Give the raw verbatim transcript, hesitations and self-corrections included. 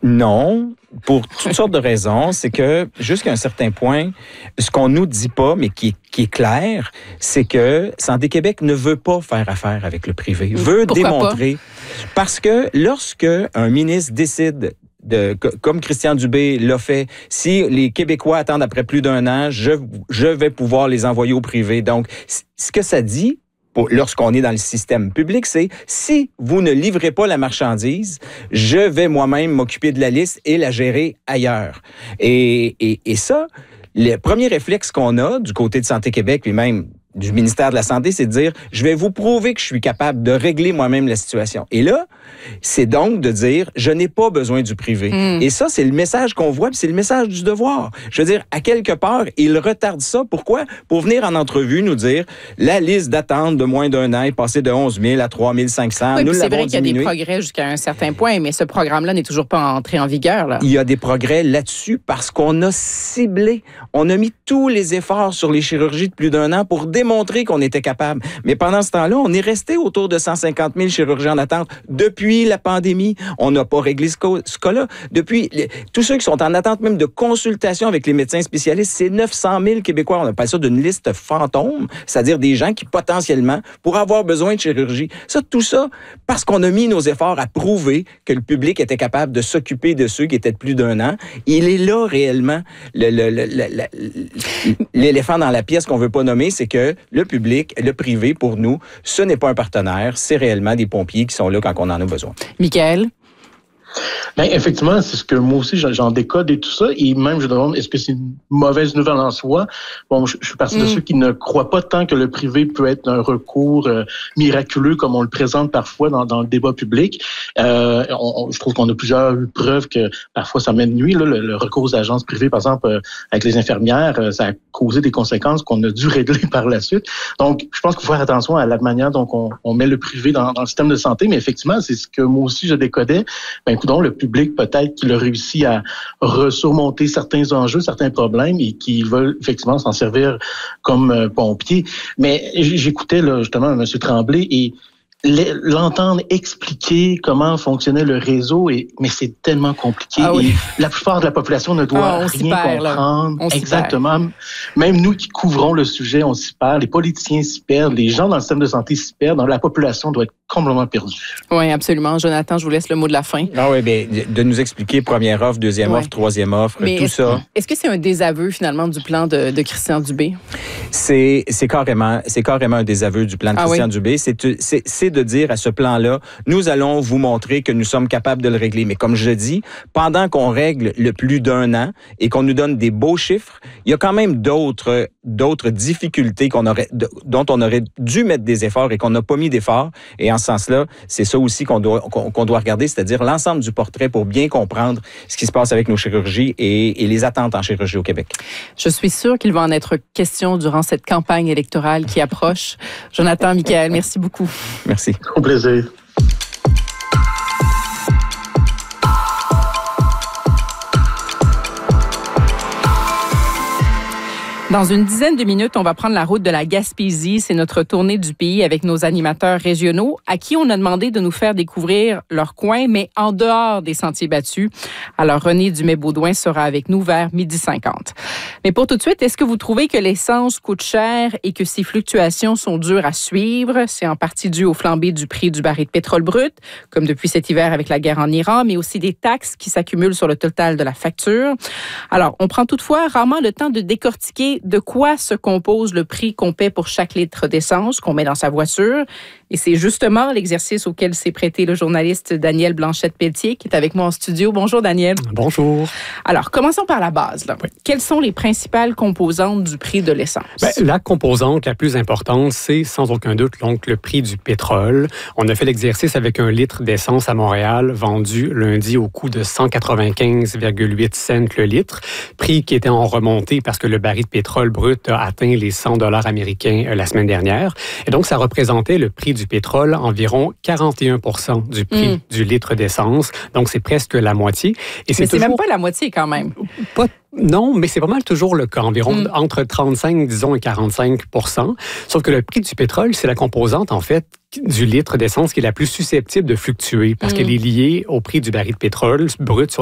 Non, pour toutes sortes de raisons. C'est que, jusqu'à un certain point, ce qu'on nous dit pas, mais qui est, qui est clair, c'est que Santé Québec ne veut pas faire affaire avec le privé. Veut Pourquoi démontrer. Pas? Parce que lorsque un ministre décide de, comme Christian Dubé l'a fait, si les Québécois attendent après plus d'un an, je, je vais pouvoir les envoyer au privé. Donc, ce que ça dit, lorsqu'on est dans le système public, c'est si vous ne livrez pas la marchandise, je vais moi-même m'occuper de la liste et la gérer ailleurs. Et, et, et ça, le premier réflexe qu'on a du côté de Santé Québec, puis même du ministère de la Santé, c'est de dire, je vais vous prouver que je suis capable de régler moi-même la situation. Et là, c'est donc de dire, je n'ai pas besoin du privé. Mm. Et ça, c'est le message qu'on voit, puis c'est le message du devoir. Je veux dire, à quelque part, il retarde ça. Pourquoi? Pour venir en entrevue nous dire, la liste d'attente de moins d'un an est passée de onze mille à trois mille cinq cents. Oui, nous c'est l'avons vrai qu'il y a diminué. des progrès jusqu'à un certain point, mais ce programme-là n'est toujours pas entré en vigueur. Là. Il y a des progrès là-dessus parce qu'on a ciblé, on a mis tous les efforts sur les chirurgies de plus d'un an pour démontrer qu'on était capable. Mais pendant ce temps-là, on est resté autour de cent cinquante mille chirurgiens en attente depuis la pandémie. On n'a pas réglé ce, co- ce cas-là. Depuis, les, tous ceux qui sont en attente même de consultation avec les médecins spécialistes, c'est neuf cent mille Québécois. On appelle ça d'une liste fantôme, c'est-à-dire des gens qui, potentiellement, pourraient avoir besoin de chirurgie. Ça, tout ça, parce qu'on a mis nos efforts à prouver que le public était capable de s'occuper de ceux qui étaient de plus d'un an. Il est là, réellement, le, le, le, le, le, l'éléphant dans la pièce qu'on veut pas nommer, c'est que le public, le privé, pour nous, ce n'est pas un partenaire, c'est réellement des pompiers qui sont là quand on en a besoin. Michaël? Bien, effectivement, c'est ce que moi aussi, j'en décode et tout ça. Et même, je me demande, est-ce que c'est une mauvaise nouvelle en soi? Bon, je, je suis partie mm. de ceux qui ne croient pas tant que le privé peut être un recours euh, miraculeux comme on le présente parfois dans, dans le débat public. Euh, on, on, je trouve qu'on a plusieurs preuves que parfois ça mène nuit. Là, le, le recours aux agences privées, par exemple, euh, avec les infirmières, euh, ça a causé des conséquences qu'on a dû régler par la suite. Donc, je pense qu'il faut faire attention à la manière dont on, on met le privé dans, dans le système de santé. Mais effectivement, c'est ce que moi aussi je décodais. Ben, écoute, le public, peut-être qu'il a réussi à surmonter certains enjeux, certains problèmes et qu'ils veulent effectivement s'en servir comme euh, pompiers. Mais j'écoutais là, justement M. Tremblay et l'entendre expliquer comment fonctionnait le réseau, et, mais c'est tellement compliqué. Ah oui. Et la plupart de la population ne doit ah, rien perd, comprendre. On Exactement. Même nous qui couvrons le sujet, on s'y perd. Les politiciens s'y perdent. Les gens dans le système de santé s'y perdent. Donc, la population doit être complètement perdue. Oui, absolument. Jonathan, je vous laisse le mot de la fin. Ah oui, bien, de nous expliquer première offre, deuxième ouais. offre, troisième offre, mais tout est-ce, ça. Est-ce que c'est un désaveu, finalement, du plan de, de Christian Dubé? C'est, c'est, carrément, c'est carrément un désaveu du plan de ah Christian oui? Dubé. C'est, c'est, c'est de dire à ce plan-là, nous allons vous montrer que nous sommes capables de le régler. Mais comme je le dis, pendant qu'on règle le plus d'un an et qu'on nous donne des beaux chiffres, il y a quand même d'autres, d'autres difficultés qu'on aurait, dont on aurait dû mettre des efforts et qu'on n'a pas mis d'efforts. Et en ce sens-là, c'est ça aussi qu'on doit, qu'on, qu'on doit regarder, c'est-à-dire l'ensemble du portrait pour bien comprendre ce qui se passe avec nos chirurgies et, et les attentes en chirurgie au Québec. Je suis sûre qu'il va en être question durant cette campagne électorale qui approche. Jonathan, Michaël, merci beaucoup. Merci. Au plaisir. Dans une dizaine de minutes, on va prendre la route de la Gaspésie. C'est notre tournée du pays avec nos animateurs régionaux à qui on a demandé de nous faire découvrir leur coin, mais en dehors des sentiers battus. Alors, René Dumais-Baudouin sera avec nous vers midi cinquante. Mais pour tout de suite, est-ce que vous trouvez que l'essence coûte cher et que ces fluctuations sont dures à suivre? C'est en partie dû au flambée du prix du baril de pétrole brut, comme depuis cet hiver avec la guerre en Iran, mais aussi des taxes qui s'accumulent sur le total de la facture. Alors, on prend toutefois rarement le temps de décortiquer de quoi se compose le prix qu'on paie pour chaque litre d'essence qu'on met dans sa voiture. Et c'est justement l'exercice auquel s'est prêté le journaliste Daniel Blanchette-Pelletier, qui est avec moi en studio. Bonjour, Daniel. Bonjour. Alors, commençons par la base. Là. Oui. Quelles sont les principales composantes du prix de l'essence? Bien, la composante la plus importante, c'est sans aucun doute donc, le prix du pétrole. On a fait l'exercice avec un litre d'essence à Montréal, vendu lundi au coût de cent quatre-vingt-quinze virgule huit cents le litre, prix qui était en remontée parce que le baril de pétrole brut a atteint les cent dollars américains euh, la semaine dernière. Et donc, ça représentait le prix du pétrole environ quarante et un pour cent du prix mm. du litre d'essence. Donc, c'est presque la moitié. Et c'est Mais c'est toujours... même pas la moitié quand même. Pas Non, mais c'est pas mal toujours le cas, environ mm. entre trente-cinq, disons, et quarante-cinq pour cent. Sauf que le prix du pétrole, c'est la composante, en fait, du litre d'essence qui est la plus susceptible de fluctuer parce mm. qu'elle est liée au prix du baril de pétrole brut sur